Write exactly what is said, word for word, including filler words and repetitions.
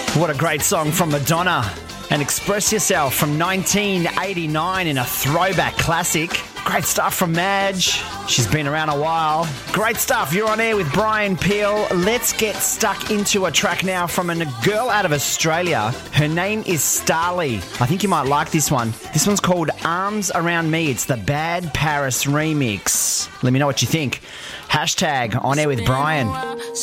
What a great song from Madonna. And Express Yourself from nineteen eighty-nine in a throwback classic. Great stuff from Madge. She's been around a while. Great stuff. You're on air with Brian Peel. Let's get stuck into a track now from a girl out of Australia. Her name is Starly. I think you might like this one. This one's called Arms Around Me. It's the Bad Paris remix. Let me know what you think. Hashtag on air with Brian.